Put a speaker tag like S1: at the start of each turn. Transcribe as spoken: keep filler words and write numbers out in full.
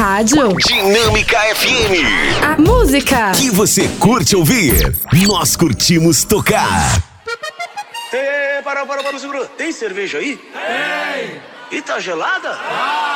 S1: rádio.
S2: Dinâmica F M.
S1: A música
S2: Que você curte ouvir. Nós curtimos tocar.
S3: Ei, para, para, para, segura. Tem cerveja aí? Tem. E tá gelada?